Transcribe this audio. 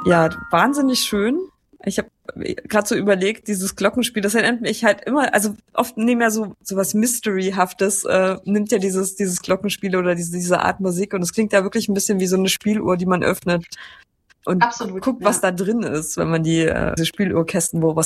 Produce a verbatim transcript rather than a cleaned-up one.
Ja, wahnsinnig schön. Ich habe gerade so überlegt, dieses Glockenspiel, das erinnert mich halt immer, also oft nehmen ja so so was Mystery-haftes, äh, nimmt ja dieses dieses Glockenspiel oder diese diese Art Musik und es klingt ja wirklich ein bisschen wie so eine Spieluhr, die man öffnet und Absolut, guckt, ja. was da drin ist, wenn man die äh, diese Spieluhrkästen, wo was